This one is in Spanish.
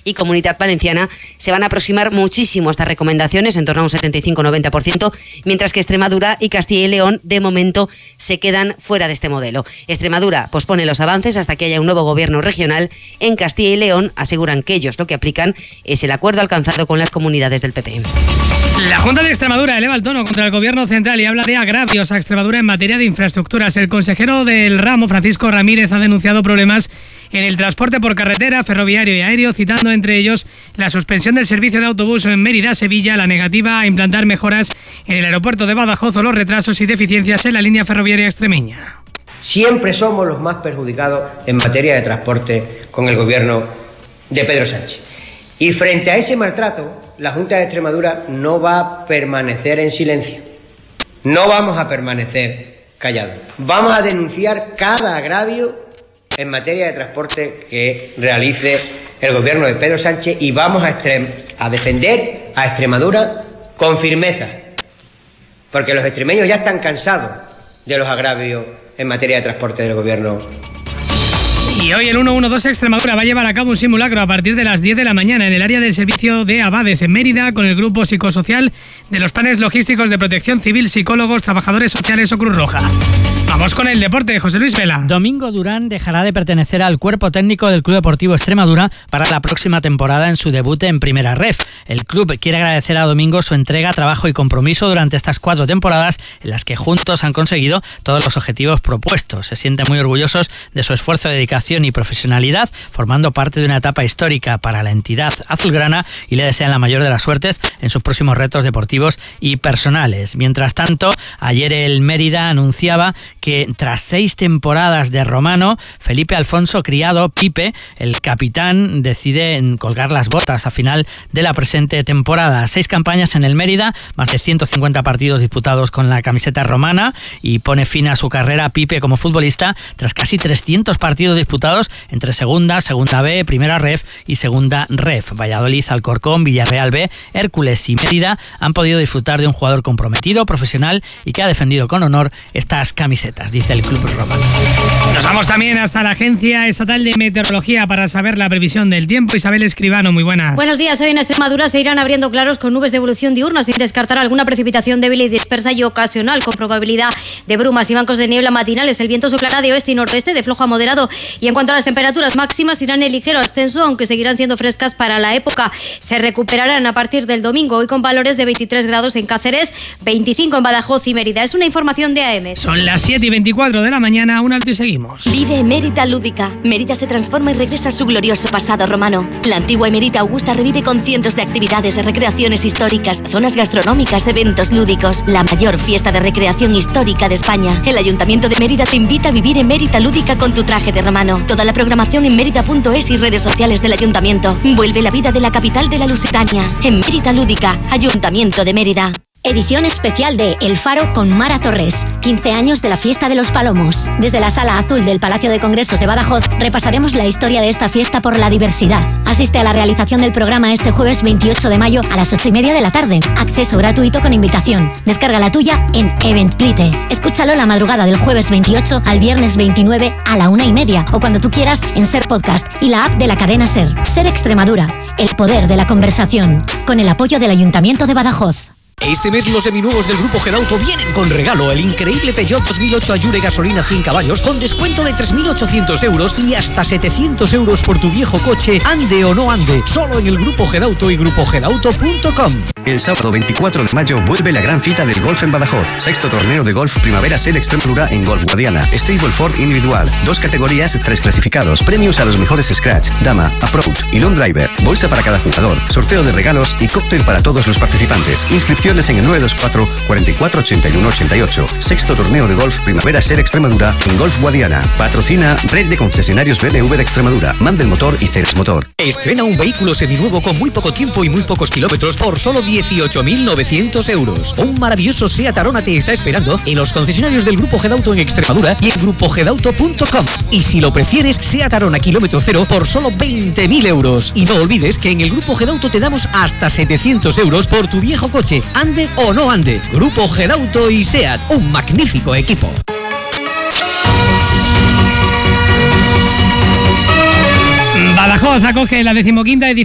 y Comunitat Valenciana se van a aproximar muchísimo a estas recomendaciones, en torno a un 75-90%, mientras que Extremadura y Castilla y León de momento se quedan fuera de este modelo. Extremadura pospone los avances hasta que haya un nuevo gobierno regional. En Castilla y León aseguran que ellos lo que aplican es el acuerdo alcanzado con las comunidades del PP. La Junta de Extremadura eleva el tono contra el Gobierno central y habla de agravios a Extremadura en materia de infraestructuras. El consejero del ramo, Francisco Ramírez, ha denunciado problemas en el transporte por carretera, ferroviario y aéreo, citando entre ellos la suspensión del servicio de autobús en Mérida-Sevilla, la negativa a implantar mejoras en el aeropuerto de Badajoz o los retrasos y deficiencias en la línea ferroviaria extremeña. Siempre somos los más perjudicados en materia de transporte con el Gobierno de Pedro Sánchez. Y frente a ese maltrato, la Junta de Extremadura no va a permanecer en silencio. No vamos a permanecer callados. Vamos a denunciar cada agravio en materia de transporte que realice el Gobierno de Pedro Sánchez y vamos a defender a Extremadura con firmeza. Porque los extremeños ya están cansados de los agravios en materia de transporte del Gobierno. Y hoy el 112 Extremadura va a llevar a cabo un simulacro a partir de las 10 de la mañana en el área del servicio de Abades en Mérida con el grupo psicosocial de los planes logísticos de protección civil, psicólogos, trabajadores sociales o Cruz Roja. Vamos con el deporte, José Luis Vela. Domingo Durán dejará de pertenecer al cuerpo técnico del Club Deportivo Extremadura para la próxima temporada en su debut en Primera Ref. El club quiere agradecer a Domingo su entrega, trabajo y compromiso durante estas 4 temporadas en las que juntos han conseguido todos los objetivos propuestos. Se sienten muy orgullosos de su esfuerzo, dedicación y profesionalidad, formando parte de una etapa histórica para la entidad azulgrana, y le desean la mayor de las suertes en sus próximos retos deportivos y personales. Mientras tanto, ayer el Mérida anunciaba que tras 6 temporadas de Romano, Felipe Alfonso Criado, Pipe, el capitán, decide colgar las botas a final de la presente temporada. 6 campañas en el Mérida, más de 150 partidos disputados con la camiseta romana, y pone fin a su carrera Pipe como futbolista tras casi 300 partidos disputados entre Segunda B, Primera Ref y Segunda Ref. Valladolid, Alcorcón, Villarreal B, Hércules y Mérida han podido disfrutar de un jugador comprometido, profesional y que ha defendido con honor estas camisetas, dice el club romano. Nos vamos también hasta la Agencia Estatal de Meteorología para saber la previsión del tiempo. Isabel Escribano, muy buenas. Buenos días. Hoy en Extremadura se irán abriendo claros con nubes de evolución diurna, sin descartar alguna precipitación débil y dispersa y ocasional, con probabilidad de brumas y bancos de niebla matinales. El viento soplará de oeste y noroeste, de flojo a moderado. Y en cuanto a las temperaturas máximas, irán en ligero ascenso, aunque seguirán siendo frescas para la época. Se recuperarán a partir del domingo, hoy con valores de 23 grados en Cáceres, 25 en Badajoz y Mérida. Es una información de AM. Son las 7:24 de la mañana, un alto y seguimos. Vive Emérita Lúdica. Mérida se transforma y regresa a su glorioso pasado romano. La antigua Emérita Augusta revive con cientos de actividades, recreaciones históricas, zonas gastronómicas, eventos lúdicos. La mayor fiesta de recreación histórica de España. El Ayuntamiento de Mérida te invita a vivir Emérita Lúdica con tu traje de romano. Toda la programación en mérida.es y redes sociales del Ayuntamiento. Vuelve la vida de la capital de la Lusitania. En Mérida Lúdica, Ayuntamiento de Mérida. Edición especial de El Faro con Mara Torres. 15 años de la Fiesta de los Palomos. Desde la Sala Azul del Palacio de Congresos de Badajoz repasaremos la historia de esta fiesta por la diversidad. Asiste a la realización del programa este jueves 28 de mayo a las 8:30 de la tarde. Acceso gratuito con invitación. Descarga la tuya en Eventbrite. Escúchalo la madrugada del jueves 28 al viernes 29 a la 1:30 o cuando tú quieras en Ser Podcast y la app de la cadena Ser. Ser Extremadura. El poder de la conversación. Con el apoyo del Ayuntamiento de Badajoz. Este mes los seminuevos del Grupo Gedauto vienen con regalo: el increíble Peugeot 2008 Allure gasolina 100 caballos con descuento de 3.800 euros y hasta 700 euros por tu viejo coche, ande o no ande, solo en el Grupo Gedauto y grupogedauto.com. El sábado 24 de mayo vuelve la gran cita del golf en Badajoz. 6º torneo de golf Primavera Ser Extremadura en Golf Guadiana. Stable Ford individual. 2 categorías, 3 clasificados. Premios a los mejores scratch, dama, approach y long driver. Bolsa para cada jugador. Sorteo de regalos y cóctel para todos los participantes. Inscripciones en el 924 44 81 88. 6º torneo de golf Primavera Ser Extremadura en Golf Guadiana. Patrocina Red de Concesionarios BMW de Extremadura, Mandel Motor y Ceres Motor. Estrena un vehículo seminuevo con muy poco tiempo y muy pocos kilómetros por solo 18.900 euros. Un maravilloso Seat Arona te está esperando en los concesionarios del Grupo Gedauto en Extremadura y en grupogedauto.com. Y si lo prefieres, Seat Arona kilómetro cero por solo 20.000 euros. Y no olvides que en el Grupo Gedauto te damos hasta 700 euros por tu viejo coche, ande o no ande. Grupo Gedauto y Seat, un magnífico equipo. Badajoz acoge la 15ª edición